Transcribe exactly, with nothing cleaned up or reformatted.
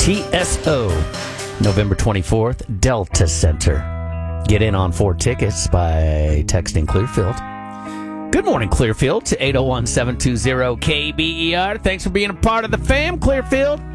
T S O, November twenty-fourth, Delta Center. Get in on four tickets by texting Clearfield. Good morning, Clearfield, to eight oh one, seven two zero, K B E R. Thanks for being a part of the fam, Clearfield.